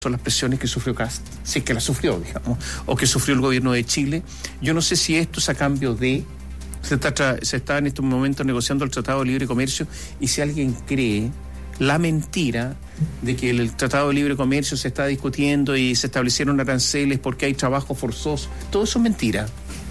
son las presiones que sufrió Kast, si es que las sufrió, digamos, o que sufrió el gobierno de Chile. Yo no sé si esto es a cambio de... Se está en estos momentos negociando el Tratado de Libre Comercio, y si alguien cree la mentira de que el Tratado de Libre Comercio se está discutiendo y se establecieron aranceles porque hay trabajo forzoso, todo eso es mentira.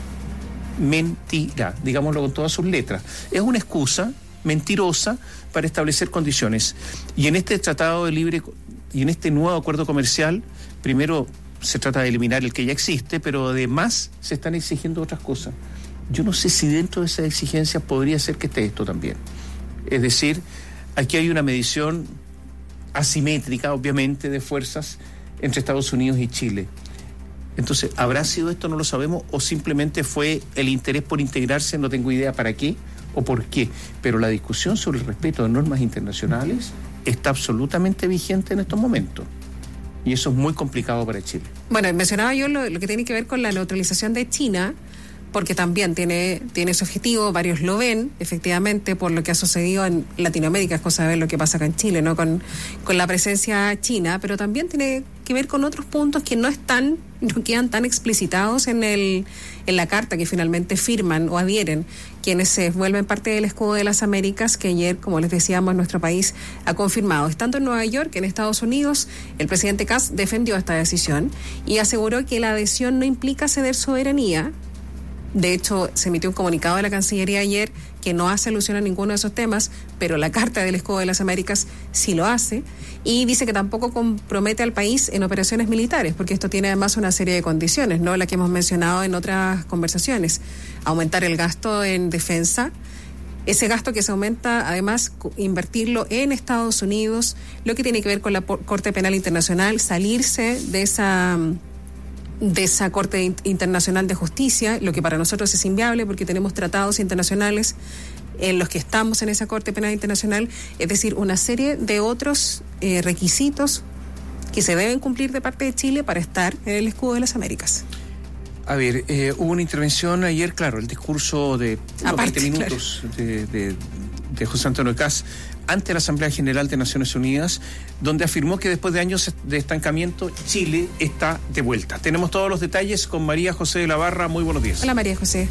Mentira, digámoslo con todas sus letras. Es una excusa mentirosa para establecer condiciones. Y en este Tratado de Libre y en este nuevo acuerdo comercial, primero se trata de eliminar el que ya existe, pero además se están exigiendo otras cosas. Yo no sé si dentro de esas exigencias podría ser que esté esto también. Es decir, aquí hay una medición asimétrica, obviamente, de fuerzas entre Estados Unidos y Chile. Entonces, ¿habrá sido esto? No lo sabemos, o simplemente fue el interés por integrarse, no tengo idea para qué o por qué. Pero la discusión sobre el respeto de normas internacionales está absolutamente vigente en estos momentos. Y eso es muy complicado para Chile. Bueno, mencionaba yo lo que tiene que ver con la neutralización de China, porque también tiene ese objetivo, varios lo ven, efectivamente, por lo que ha sucedido en Latinoamérica, es cosa de ver lo que pasa acá en Chile, ¿no? Con la presencia china, pero también tiene que ver con otros puntos que no quedan tan explicitados en la carta que finalmente firman o adhieren quienes se vuelven parte del Escudo de las Américas, que ayer, como les decíamos, nuestro país ha confirmado. Estando en Nueva York, en Estados Unidos, el presidente Kast defendió esta decisión y aseguró que la adhesión no implica ceder soberanía. De hecho, se emitió un comunicado de la Cancillería ayer que no hace alusión a ninguno de esos temas, pero la Carta del Escudo de las Américas sí lo hace, y dice que tampoco compromete al país en operaciones militares, porque esto tiene además una serie de condiciones, ¿no? La que hemos mencionado en otras conversaciones. Aumentar el gasto en defensa, ese gasto que se aumenta, además, invertirlo en Estados Unidos, lo que tiene que ver con la Corte Penal Internacional, salirse de esa Corte Internacional de Justicia, lo que para nosotros es inviable porque tenemos tratados internacionales en los que estamos en esa Corte Penal Internacional, es decir, una serie de otros requisitos que se deben cumplir de parte de Chile para estar en el Escudo de las Américas. A ver, hubo una intervención ayer, claro, el discurso de 20 minutos, claro, de José Antonio Kast ante la Asamblea General de Naciones Unidas, donde afirmó que después de años de estancamiento, Chile está de vuelta. Tenemos todos los detalles con María José de la Barra. Muy buenos días. Hola, María José.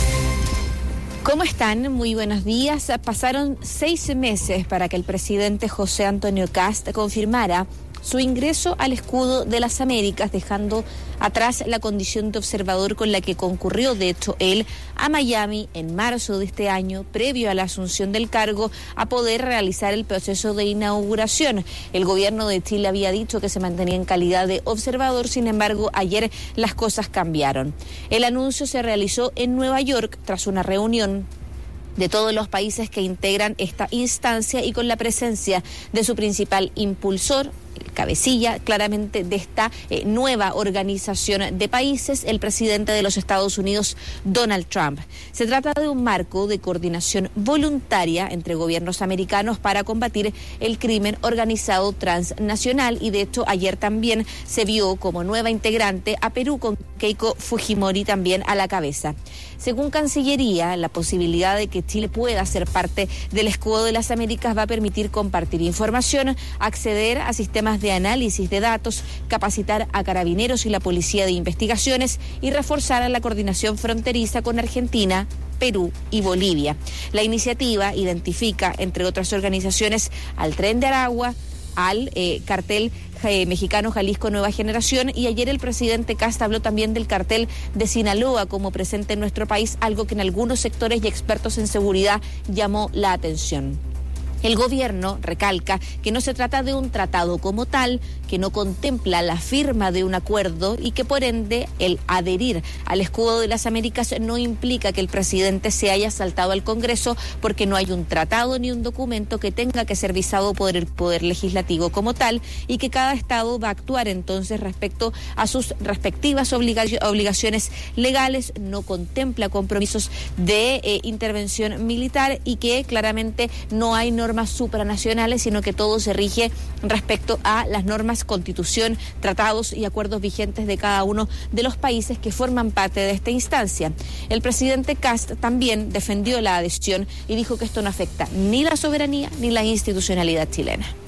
¿Cómo están? Muy buenos días. Pasaron 6 meses para que el presidente José Antonio Kast confirmara su ingreso al Escudo de las Américas, dejando atrás la condición de observador con la que concurrió, de hecho, él a Miami en marzo de este año, previo a la asunción del cargo, a poder realizar el proceso de inauguración. El gobierno de Chile había dicho que se mantenía en calidad de observador, sin embargo, ayer las cosas cambiaron. El anuncio se realizó en Nueva York tras una reunión de todos los países que integran esta instancia y con la presencia de su principal impulsor, cabecilla claramente de esta nueva organización de países, el presidente de los Estados Unidos, Donald Trump. Se trata de un marco de coordinación voluntaria entre gobiernos americanos para combatir el crimen organizado transnacional, y de hecho ayer también se vio como nueva integrante a Perú, con Keiko Fujimori también a la cabeza. Según Cancillería, la posibilidad de que Chile pueda ser parte del Escudo de las Américas va a permitir compartir información, acceder a sistemas de análisis de datos, capacitar a carabineros y la Policía de Investigaciones y reforzar la coordinación fronteriza con Argentina, Perú y Bolivia. La iniciativa identifica, entre otras organizaciones, al Tren de Aragua, al cartel mexicano Jalisco Nueva Generación, y ayer el presidente Kast habló también del cartel de Sinaloa como presente en nuestro país, algo que en algunos sectores y expertos en seguridad llamó la atención. El gobierno recalca que no se trata de un tratado como tal, que no contempla la firma de un acuerdo y que por ende el adherir al Escudo de las Américas no implica que el presidente se haya saltado al Congreso, porque no hay un tratado ni un documento que tenga que ser visado por el Poder Legislativo como tal, y que cada estado va a actuar entonces respecto a sus respectivas obligaciones legales, no contempla compromisos de intervención militar y que claramente no hay normas supranacionales, sino que todo se rige respecto a las normas, constitución, tratados y acuerdos vigentes de cada uno de los países que forman parte de esta instancia. El presidente Kast también defendió la adhesión y dijo que esto no afecta ni la soberanía ni la institucionalidad chilena.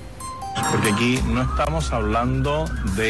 Porque aquí no estamos hablando de